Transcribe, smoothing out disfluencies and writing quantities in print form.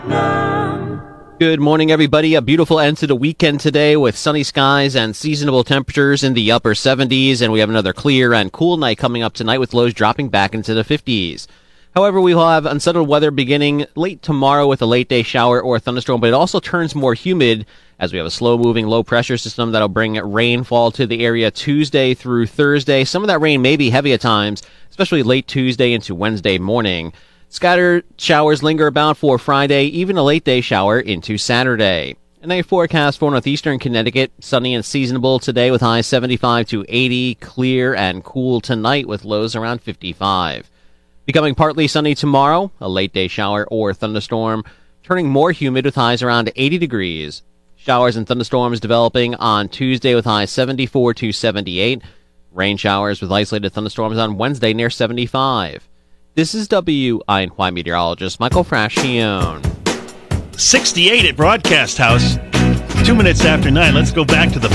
Good morning, everybody. A beautiful end to the weekend today with sunny skies and seasonable temperatures in the upper 70s, and we have another clear and cool night coming up tonight with lows dropping back into the 50s. However, we will have unsettled weather beginning late tomorrow with a late-day shower or thunderstorm, but it also turns more humid as we have a slow-moving low-pressure system that'll bring rainfall to the area Tuesday through Thursday. Some of that rain may be heavy at times, especially late Tuesday into Wednesday morning. Scattered showers linger about for Friday, even a late-day shower into Saturday. And a forecast for northeastern Connecticut, sunny and seasonable today with highs 75 to 80, clear and cool tonight with lows around 55. Becoming partly sunny tomorrow, a late-day shower or thunderstorm, turning more humid with highs around 80 degrees. Showers and thunderstorms developing on Tuesday with highs 74 to 78. Rain showers with isolated thunderstorms on Wednesday near 75. This is WINY meteorologist Michael Frascione. 68 at Broadcast House. 2 minutes after 9. Let's go back to the